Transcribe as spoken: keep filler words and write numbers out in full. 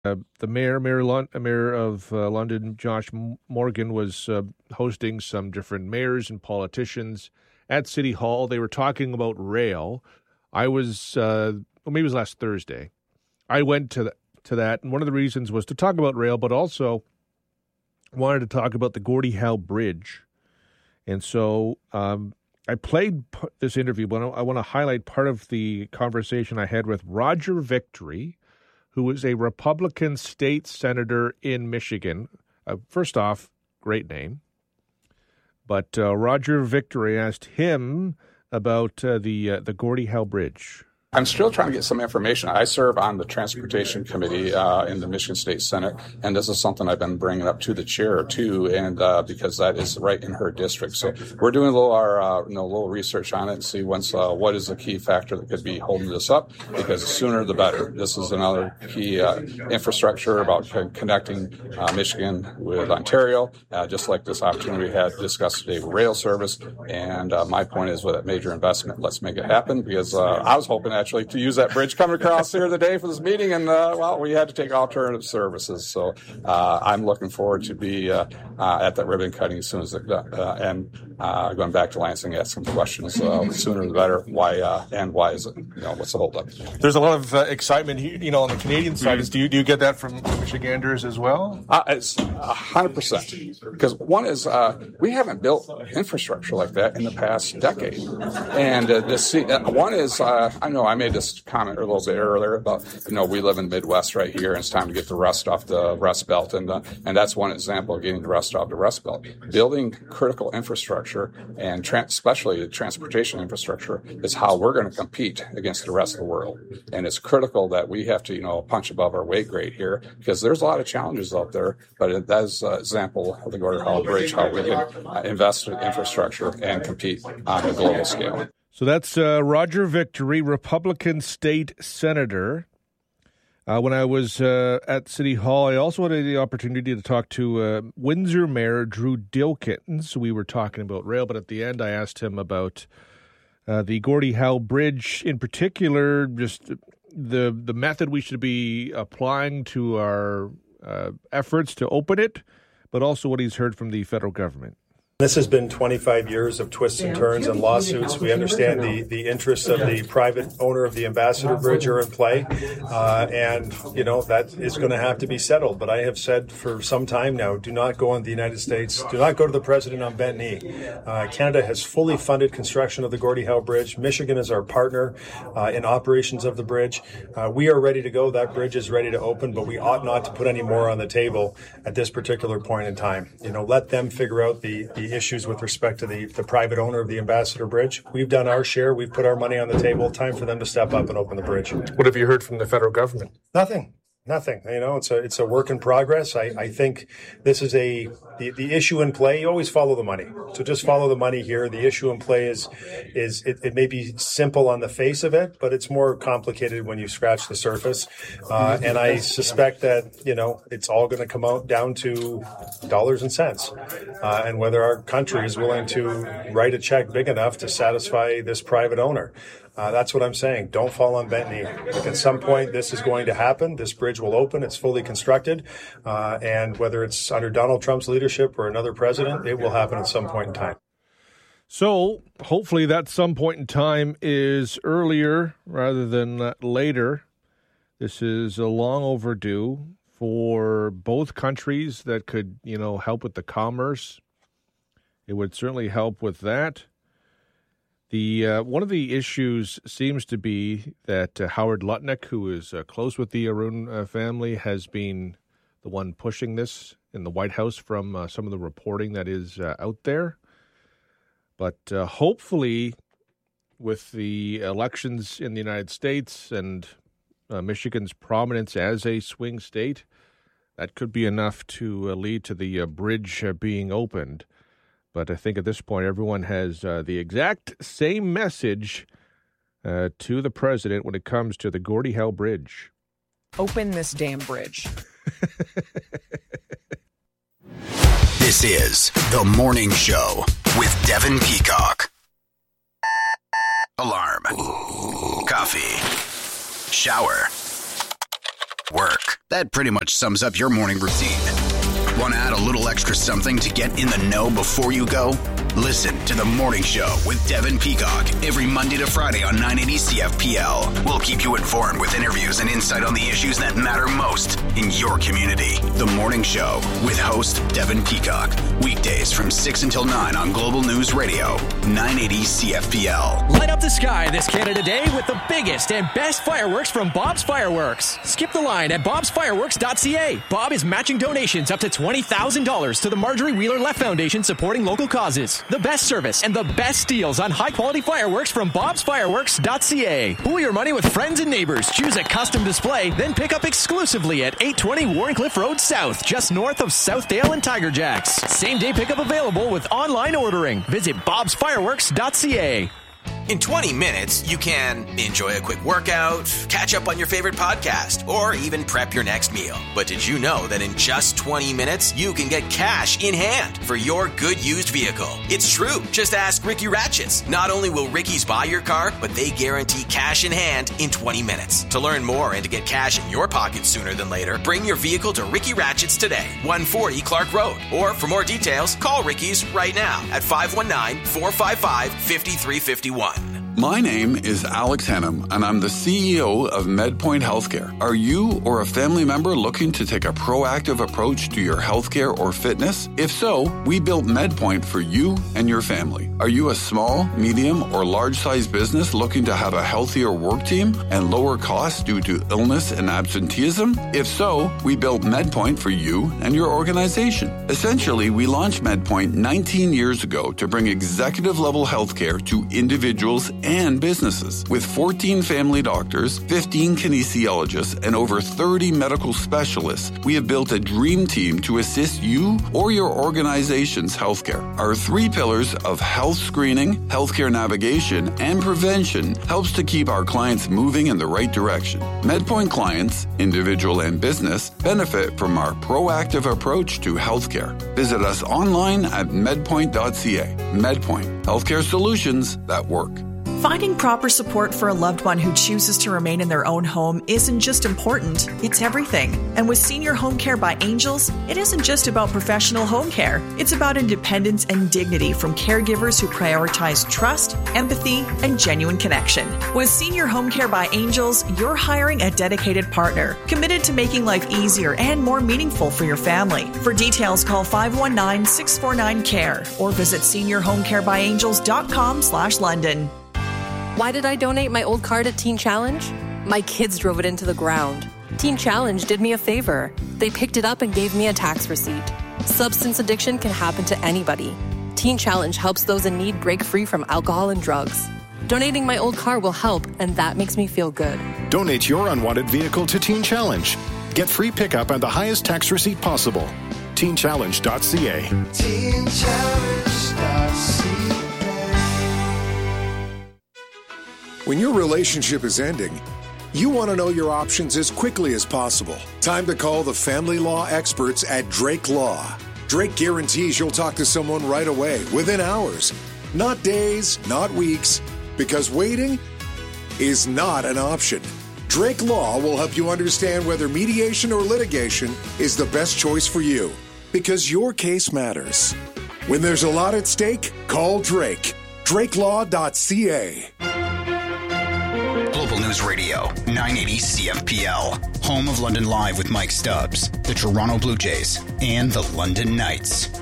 Uh, the mayor, Mayor, Lon- mayor of uh, London, Josh M- Morgan, was uh, hosting some different mayors and politicians at City Hall. They were talking about rail. I was, uh, well, maybe it was last Thursday. I went to the, to that, and one of the reasons was to talk about rail, but also wanted to talk about the Gordie Howe Bridge. And so um, I played p- this interview, but I want to highlight part of the conversation I had with Roger Victory, who is a Republican state senator in Michigan. Uh, first off, great name. But uh, Roger Victory asked him about uh, the uh, the Gordie Howe Bridge. I'm still trying to get some information. I serve on the Transportation Committee uh, in the Michigan State Senate, and this is something I've been bringing up to the chair too, and uh, because that is right in her district. So we're doing a little, our, uh, you know, little research on it and see once uh, what is the key factor that could be holding this up. Because the sooner the better. This is another key uh, infrastructure about co- connecting uh, Michigan with Ontario, uh, just like this opportunity we had discussed today with rail service. And uh, my point is, with that major investment, let's make it happen. Because uh, I was hoping that actually to use that bridge coming across here today for this meeting, and uh, well, we had to take alternative services. So uh, I'm looking forward to be uh, uh, at that ribbon cutting as soon as it, uh, and uh, going back to Lansing, ask some questions. Uh, sooner the better. Why uh, and why is it? You know, what's the holdup? There's a lot of uh, excitement, you know, on the Canadian side. Mm-hmm. Is do you do you get that from Michiganders as well? Uh, it's a hundred percent. Because one is uh, we haven't built infrastructure like that in the past decade, and uh, this uh, one is uh, I know I made this comment a little bit earlier about, you know, we live in the Midwest right here, and it's time to get the rust off the Rust Belt, and uh, and that's one example of getting the rust off the Rust Belt. Building critical infrastructure, and tra- especially transportation infrastructure, is how we're going to compete against the rest of the world. And it's critical that we have to, you know, punch above our weight grade here, because there's a lot of challenges out there. But that is an example of the Gordie Howe Bridge, how we can uh, invest in infrastructure and compete on a global scale. So that's uh, Roger Victory, Republican state senator. Uh, when I was uh, at City Hall, I also had the opportunity to talk to uh, Windsor Mayor Drew Dilkens. We were talking about rail, but at the end I asked him about uh, the Gordie Howe Bridge in particular, just the the method we should be applying to our uh, efforts to open it, but also what he's heard from the federal government. This has been twenty-five years of twists and turns and lawsuits. We understand the, the interests of the private owner of the Ambassador Bridge are in play, uh, and, you know, that is going to have to be settled. But I have said for some time now, do not go on the United States, do not go to the president on bent knee. Uh, Canada has fully funded construction of the Gordie Howe Bridge. Michigan is our partner uh, in operations of the bridge. Uh, we are ready to go. That bridge is ready to open, but we ought not to put any more on the table at this particular point in time. You know, let them figure out the, the issues with respect to the, the private owner of the Ambassador Bridge. We've done our share. We've put our money on the table. Time for them to step up and open the bridge. What have you heard from the federal government? Nothing. Nothing. You know, it's a it's a work in progress. I, I think this is a the, the issue in play. You always follow the money. So just follow the money here. The issue in play is is it, it may be simple on the face of it, but it's more complicated when you scratch the surface. Uh, and I suspect that, you know, it's all going to come out down to dollars and cents, uh, and whether our country is willing to write a check big enough to satisfy this private owner. Uh, that's what I'm saying. Don't fall on bent knee. Like at some point, this is going to happen. This bridge will open. It's fully constructed. Uh, and whether it's under Donald Trump's leadership or another president, it will happen at some point in time. So hopefully that some point in time is earlier rather than uh, later. This is a long overdue for both countries. That could, you know, help with the commerce. It would certainly help with that. The uh, one of the issues seems to be that uh, Howard Lutnick, who is uh, close with the Arun uh, family, has been the one pushing this in the White House from uh, some of the reporting that is uh, out there. But uh, hopefully, with the elections in the United States and uh, Michigan's prominence as a swing state, that could be enough to uh, lead to the uh, bridge uh, being opened. But I think at this point, everyone has uh, the exact same message uh, to the president when it comes to the Gordie Howe Bridge. Open this damn bridge. This is The Morning Show with Devin Peacock. Alarm. Coffee. Shower. Work. That pretty much sums up your morning routine. Want to add a little extra something to get in the know before you go? Listen to The Morning Show with Devin Peacock every Monday to Friday on nine eighty C F P L. We'll keep you informed with interviews and insight on the issues that matter most in your community. The Morning Show with host Devin Peacock. Weekdays from six until nine on Global News Radio, nine eighty C F P L. Light up the sky this Canada Day with the biggest and best fireworks from Bob's Fireworks. Skip the line at bobs fireworks dot c a. Bob is matching donations up to twenty thousand dollars to the Marjorie Wheeler Left Foundation supporting local causes. The best service and the best deals on high-quality fireworks from bobs fireworks dot c a. Pool your money with friends and neighbors. Choose a custom display, then pick up exclusively at eight twenty Warrencliffe Road South, just north of Southdale and Tiger Jacks. Same-day pickup available with online ordering. Visit bobs fireworks dot c a. In twenty minutes, you can enjoy a quick workout, catch up on your favorite podcast, or even prep your next meal. But did you know that in just twenty minutes, you can get cash in hand for your good used vehicle? It's true. Just ask Ricky Ratchets. Not only will Ricky's buy your car, but they guarantee cash in hand in twenty minutes. To learn more and to get cash in your pocket sooner than later, bring your vehicle to Ricky Ratchets today, one forty Clark Road. Or for more details, call Ricky's right now at five one nine, four five five, five three five one. My name is Alex Hennum, and I'm the C E O of MedPoint Healthcare. Are you or a family member looking to take a proactive approach to your healthcare or fitness? If so, we built MedPoint for you and your family. Are you a small, medium, or large-sized business looking to have a healthier work team and lower costs due to illness and absenteeism? If so, we built MedPoint for you and your organization. Essentially, we launched MedPoint nineteen years ago to bring executive-level healthcare to individuals and businesses. With fourteen family doctors, fifteen kinesiologists, and over thirty medical specialists, we have built a dream team to assist you or your organization's healthcare. Our three pillars of health screening, healthcare navigation, and prevention helps to keep our clients moving in the right direction. MedPoint clients, individual and business, benefit from our proactive approach to healthcare. Visit us online at medpoint dot c a. MedPoint, healthcare solutions that work. Finding proper support for a loved one who chooses to remain in their own home isn't just important, it's everything. And with Senior Home Care by Angels, it isn't just about professional home care. It's about independence and dignity from caregivers who prioritize trust, empathy, and genuine connection. With Senior Home Care by Angels, you're hiring a dedicated partner, committed to making life easier and more meaningful for your family. For details, call five one nine, six four nine, C A R E or visit senior home care by angels dot com slash London. Why did I donate my old car to Teen Challenge? My kids drove it into the ground. Teen Challenge did me a favor. They picked it up and gave me a tax receipt. Substance addiction can happen to anybody. Teen Challenge helps those in need break free from alcohol and drugs. Donating my old car will help, and that makes me feel good. Donate your unwanted vehicle to Teen Challenge. Get free pickup and the highest tax receipt possible. teen challenge dot c a. teen challenge dot c a. When your relationship is ending, you want to know your options as quickly as possible. Time to call the family law experts at Drake Law. Drake guarantees you'll talk to someone right away, within hours. Not days, not weeks, because waiting is not an option. Drake Law will help you understand whether mediation or litigation is the best choice for you, because your case matters. When there's a lot at stake, call Drake. drake law dot c a. Global News Radio, nine eighty C F P L. Home of London Live with Mike Stubbs, the Toronto Blue Jays, and the London Knights.